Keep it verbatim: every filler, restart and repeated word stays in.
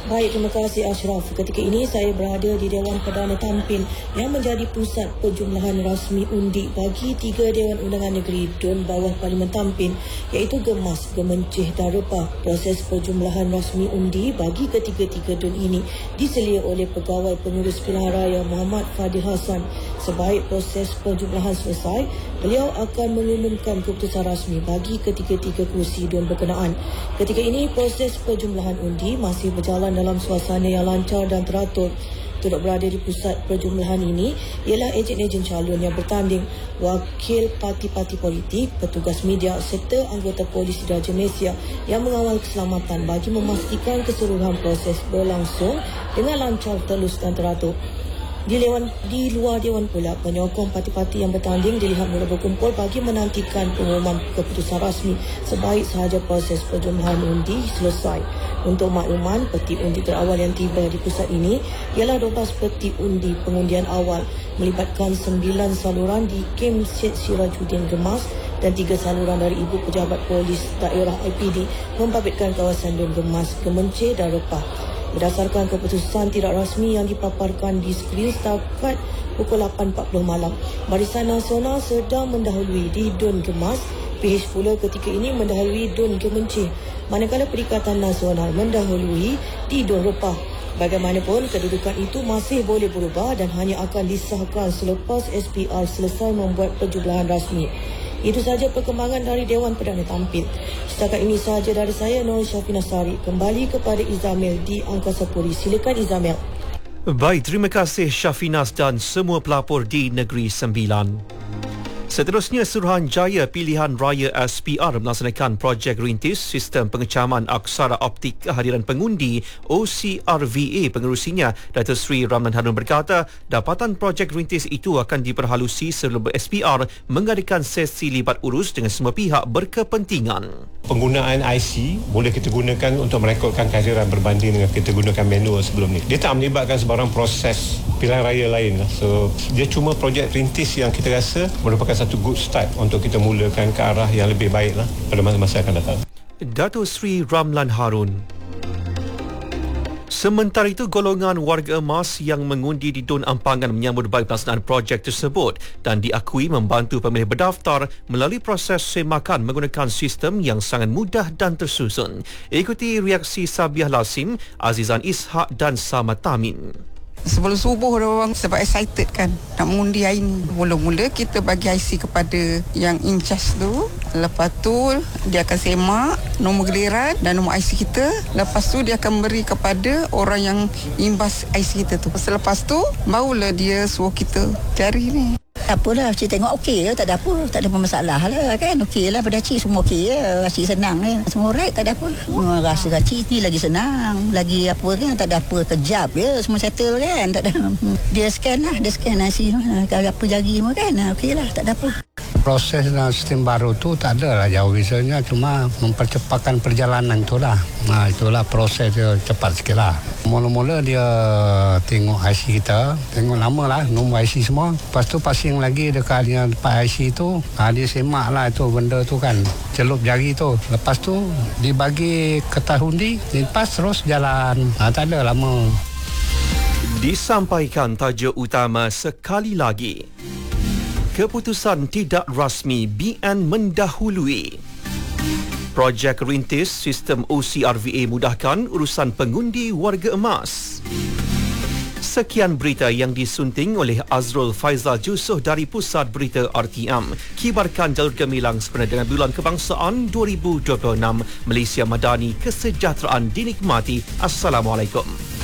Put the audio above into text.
Baik, terima kasih Ashraf. Ketika ini saya berada di Dewan Perdana Tampin yang menjadi pusat perjumlahan rasmi undi bagi tiga Dewan Undangan Negeri DUN bawah Parlimen Tampin, iaitu Gemas, Gemencih dan Repah. Proses perjumlahan rasmi undi bagi ketiga-tiga DUN ini diselia oleh Pegawai Pengurus Pilihan Raya Muhammad Fadil Hassan. Sebaik proses perjumlahan selesai, beliau akan mengumumkan keputusan rasmi bagi ketiga-tiga kursi DUN berkenaan. Ketika ini proses perjumlahan undi masih berjalan dalam suasana yang lancar dan teratur. Turut berada di pusat perjumlahan ini ialah ejen-ejen calon yang bertanding, wakil parti-parti politik, petugas media serta anggota polis Diraja Malaysia yang mengawal keselamatan bagi memastikan keseluruhan proses berlangsung dengan lancar, telus dan teratur. Di, lewan, di luar Dewan pula, penyokong parti-parti yang bertanding dilihat mula berkumpul bagi menantikan pengumuman keputusan rasmi sebaik sahaja proses perjumlahan undi selesai. Untuk makluman, peti undi terawal yang tiba di pusat ini ialah dua belas peti undi pengundian awal melibatkan sembilan saluran di Kem Syed Sirajuddin Gemas dan tiga saluran dari Ibu Pejabat Polis Daerah I P D membabitkan kawasan DUN Gemas, Gemencih dan Repah. Berdasarkan keputusan tidak rasmi yang dipaparkan di skrin setakat pukul lapan empat puluh malam, Barisan Nasional sedang mendahului di DUN Gemas, P H pula ketika ini mendahului DUN Gemencih, manakala Perikatan Nasional mendahului di DUN Repah. Bagaimanapun, kedudukan itu masih boleh berubah dan hanya akan disahkan selepas S P R selesai membuat perjumlahan rasmi. Itu sahaja perkembangan dari Dewan Perdana Tampin. Setakat ini sahaja dari saya, Nur Syafina Sari. Kembali kepada Izamil di Angkasa Puri. Silakan Izamil. Baik, terima kasih Syafinas dan semua pelapor di Negeri Sembilan. Seterusnya, Suruhanjaya Pilihan Raya S P R melaksanakan projek rintis sistem pengecaman aksara optik kehadiran pengundi O C R V A. Pengerusinya, Datuk Seri Ramlan Harun berkata, dapatan projek rintis itu akan diperhalusi sebelum S P R mengadakan sesi libat urus dengan semua pihak berkepentingan. Penggunaan I C boleh kita gunakan untuk merekodkan kehadiran berbanding dengan kita gunakan manual sebelum ni. Dia tak melibatkan sebarang proses pilihan raya lain. So, dia cuma projek rintis yang kita rasa merupakan satu good start untuk kita mulakan ke arah yang lebih baik lah pada masa-masa akan datang. Datuk Seri Ramlan Harun. Sementara itu, golongan warga emas yang mengundi di DUN Ampangan menyambut baik pelaksanaan projek tersebut dan diakui membantu pemilih berdaftar melalui proses semakan menggunakan sistem yang sangat mudah dan tersusun. Ikuti reaksi Sabiah Lasim, Azizan Ishak dan Samad Tamin. Sebelum subuh orang sebab excited kan nak mengundi hari ni. Mula-mula kita bagi I C kepada yang in charge tu. Lepas tu dia akan semak nombor giliran dan nombor I C kita. Lepas tu dia akan beri kepada orang yang imbas I C kita tu. Selepas tu barulah dia suruh kita cari ni. Tak apalah, Cik tengok okey je, tak ada apa, tak ada masalah lah kan, okey lah pada Cik, semua okey je, Cik senang je, semua right, tak ada apa. Rasa Cik ni lagi senang, lagi apa kan, tak ada apa, kejap je, semua settle kan, tak ada. Dia scan lah, dia scan I C, kalau apa jari semua kan, okey lah, tak ada apa. Proses dan sistem baru tu tak ada lah jauh bezanya, cuma mempercepatkan perjalanan tu lah. Nah, itulah proses dia cepat sikit lah. Mula-mula dia tengok I C kita, tengok nama lah, nombor I C semua. Lepas tu pasang lagi dekat yang tempat I C tu, ha, dia semak lah itu benda tu kan, celup jari tu. Lepas tu dibagi kertas undi, lepas terus jalan. Ha, tak ada lama. Disampaikan tajuk utama sekali lagi. Keputusan tidak rasmi B N mendahului. Projek rintis sistem O C R V A mudahkan urusan pengundi warga emas. Sekian berita yang disunting oleh Azrul Faizal Jusoh dari Pusat Berita R T M. Kibarkan jalur gemilang sebenarnya dengan Bulan Kebangsaan dua ribu dua puluh enam. Malaysia Madani, kesejahteraan dinikmati. Assalamualaikum.